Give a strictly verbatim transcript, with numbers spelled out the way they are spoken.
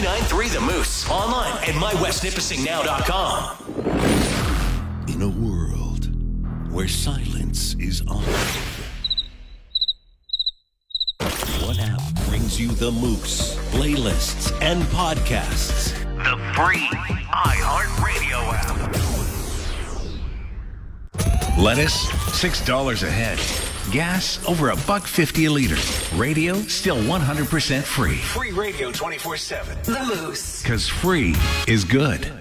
ninety-nine point three The Moose. Online at my west nipissing now dot com. In a world where silence is honored, one app brings you the Moose playlists and podcasts. The free iHeartRadio app. Lettuce, six dollars a head. Gas, over a buck fifty a liter. Radio, still one hundred percent free. Free radio twenty-four seven. The Moose. Because free is good.